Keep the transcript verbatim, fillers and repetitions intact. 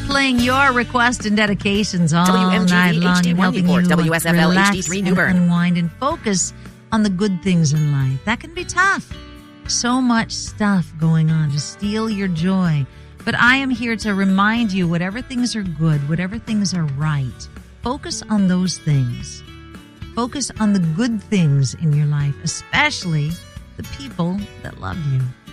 playing your requests and dedications all W M G V night long H D and one helping report, you W S F L relax H D three and New Bern. unwind and focus on the good things in life. That can be tough. So much stuff going on to steal your joy. But I am here to remind you, whatever things are good, whatever things are right, focus on those things. Focus on the good things in your life, especially the people that love you.